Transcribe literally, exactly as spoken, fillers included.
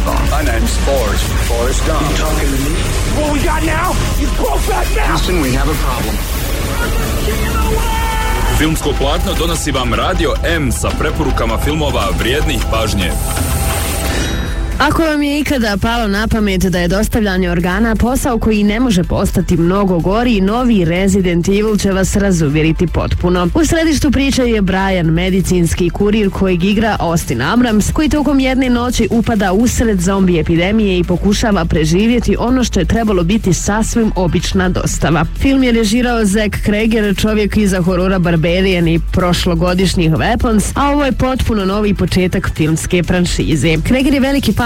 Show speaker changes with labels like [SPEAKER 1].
[SPEAKER 1] phone. My name's Forrest. Forrest Gump. You talking to me? What we got now? You broke back now! Houston, we have a problem.
[SPEAKER 2] Filmsko platno donosi vam Radio M sa preporukama filmova vrijednih pažnje.
[SPEAKER 3] Ako vam je ikada palo na pamet da je dostavljanje organa posao koji ne može postati mnogo gori, novi Resident Evil će vas razuvjeriti potpuno. U središtu priče je Brian, medicinski kurir kojeg igra Austin Abrams, koji tokom jedne noći upada usred zombi epidemije i pokušava preživjeti ono što je trebalo biti sasvim obična dostava. Film je režirao Zack Cregger, čovjek iza horora Barbarian i prošlogodišnjih Weapons, a ovo je potpuno novi početak filmske franšize. Cregger je veliki fan